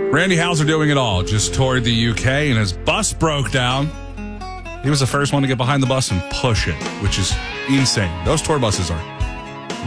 Randy Houser doing it all. Just toured the UK and his bus broke down. He was the first one to get behind the bus and push it, which is insane. Those tour buses are